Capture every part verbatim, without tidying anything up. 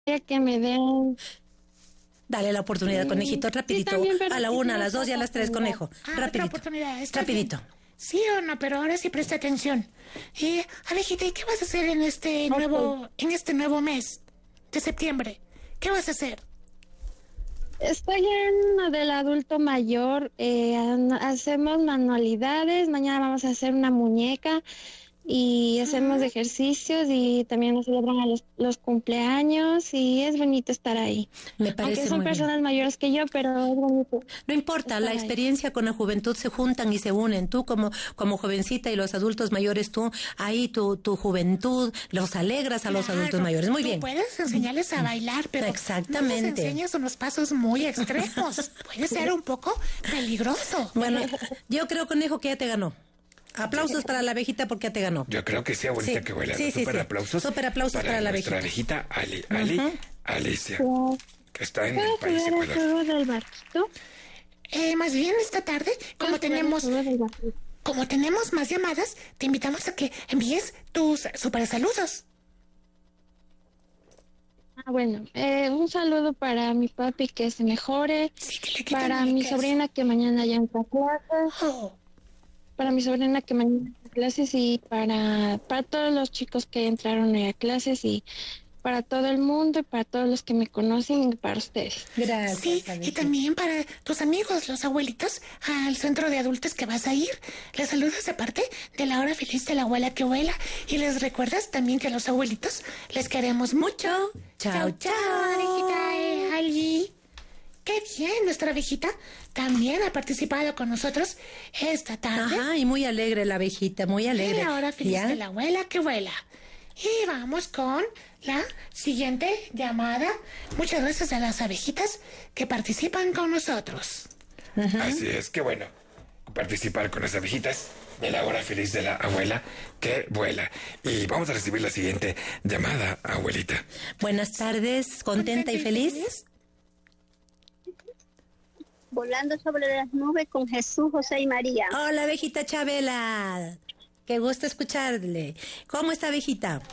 que me den. Dale la oportunidad, conejito, rapidito. Sí, también, a la una, a las dos y a las tres, oportunidad. conejo. Ah, Rapidito. otra oportunidad. ¿Está Rapidito. bien? Sí o no, pero ahora sí presta atención. Eh, abejita, ¿y qué vas a hacer en este Ok. nuevo, en este nuevo mes de septiembre? ¿Qué vas a hacer? Estoy en lo del adulto mayor. Eh, an- hacemos manualidades. Mañana vamos a hacer una muñeca y hacemos Ujú. ejercicios y también nos celebran a los, los cumpleaños y es bonito estar ahí. Me parece Aunque son muy bien. personas mayores que yo, pero es bonito. No importa, estar la ahí. experiencia con la juventud se juntan y se unen. Tú como, como jovencita y los adultos mayores, tú, ahí tu, tu juventud, los alegras a los Claro, adultos mayores. Muy tú bien. puedes enseñarles a bailar, pero Exactamente. no les enseñas unos pasos muy extremos. Puede ser un poco peligroso. Bueno, yo creo, conejo, que ya te ganó. Aplausos para la abejita porque ya te ganó. Yo creo que sí, abuelita, Sí, que vuela. sí, sí, Super sí. aplausos. Super aplausos para la nuestra abejita. abejita Ali, Ali, Ujú. Alicia, ¿Puedo que está en el país jugar el Ecuador. juego del barquito? Eh, más bien esta tarde, como ¿Puedo jugar el tenemos, juego del barquito? como tenemos más llamadas, te invitamos a que envíes tus super saludos. Ah, bueno, eh, un saludo para mi papi que se mejore, Sí, que le quitan para el mi queso. sobrina que mañana ya entra a clases, Oh, para mi sobrina que mañana entra a clases y para, para todos los chicos que entraron a clases y para todo el mundo y para todos los que me conocen y para ustedes. Gracias. sí, y abejita. también para tus amigos, los abuelitos, al centro de adultos que vas a ir. Les saludas de parte de la hora feliz de la abuela que vuela. Y les recuerdas también que a los abuelitos les queremos mucho. Chao, chao, abejita, eh, Ali. Qué bien, nuestra abejita también ha participado con nosotros esta tarde. Ajá, y muy alegre la abejita, muy alegre. En la hora feliz ¿Ya? de la abuela que vuela. Y vamos con la siguiente llamada. Muchas gracias a las abejitas que participan con nosotros. Así es, que bueno, participar con las abejitas de la hora feliz de la abuela que vuela. Y vamos a recibir la siguiente llamada, abuelita. Buenas tardes, contenta y feliz. Volando sobre las nubes con Jesús, José y María. Hola, abejita Chabela. Qué gusto escucharle. ¿Cómo está, abejita?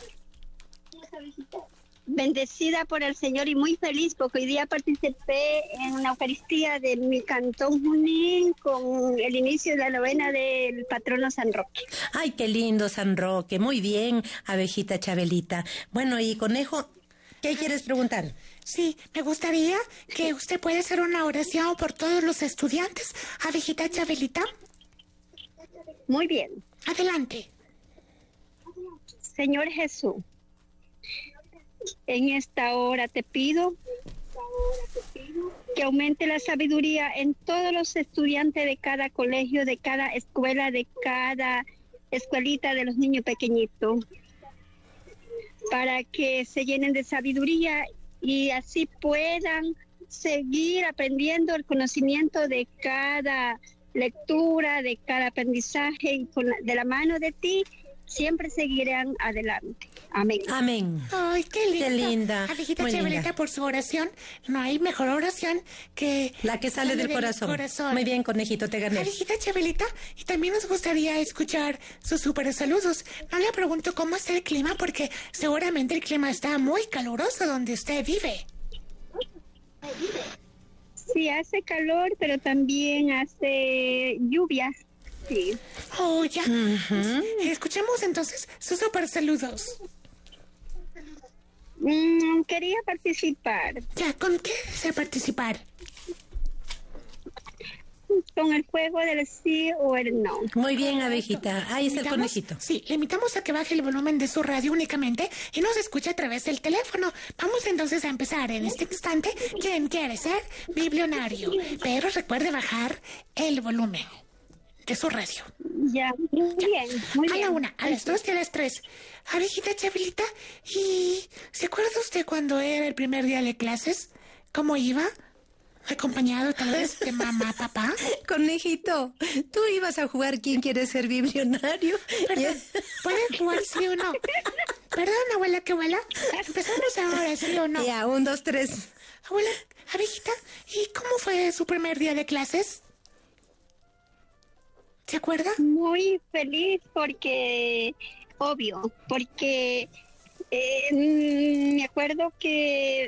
Bendecida por el Señor y muy feliz porque hoy día participé en una Eucaristía de mi cantón Junín con el inicio de la novena del patrono San Roque. Ay, qué lindo, San Roque. Muy bien, abejita Chabelita. Bueno, y conejo, ¿qué quieres preguntar? Sí, me gustaría que usted pueda hacer una oración por todos los estudiantes. Abejita Chabelita, Muy bien. adelante. Señor Jesús, en esta hora te pido que aumente la sabiduría en todos los estudiantes de cada colegio, de cada escuela, de cada escuelita de los niños pequeñitos, para que se llenen de sabiduría y así puedan seguir aprendiendo el conocimiento de cada lectura, de cada aprendizaje y con la- de la mano de ti siempre seguirán adelante. Amén. Amén. Ay, qué linda. Qué linda, Abejita muy Chabelita, linda. por su oración. No hay mejor oración que La que sale del corazón. Muy bien, conejito, te gané. Abejita Chabelita, y también nos gustaría escuchar sus super saludos. No le pregunto cómo está el clima porque seguramente el clima está muy caluroso donde usted vive. Sí, hace calor, pero también hace lluvia. Sí. Oh, ya. Escuchemos entonces sus super saludos. Mm, quería participar Ya, ¿con qué desea participar? con el juego del sí o el no. Muy bien, abejita. Ahí está el ¿Invitamos? conejito. Sí, le invitamos a que baje el volumen de su radio únicamente y nos escuche a través del teléfono. Vamos entonces a empezar en este instante. ¿Quién quiere ser biblionario? Pero recuerde bajar el volumen de su radio. Ya, muy bien, muy A la bien. una, a las dos y a las tres. Abejita Chabelita, ¿y se acuerda usted cuando era el primer día de clases? ¿Cómo iba? ¿Acompañado tal vez de mamá, papá? Conejito, tú ibas a jugar ¿Quién quiere ser biblionario? Perdón, ¿pueden jugar sí o no? Perdón, abuela, ¿qué abuela? Empezamos ahora, ¿sí o no? Ya, un, dos, tres. Abuela, abejita, ¿y cómo fue su primer día de clases? ¿Se acuerda? Muy feliz porque, obvio, porque Eh, mm, me acuerdo que